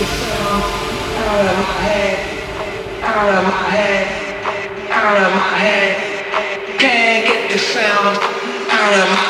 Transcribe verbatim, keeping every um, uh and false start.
the sound out of my head, out of my head, out of my head. Can't get the sound out of my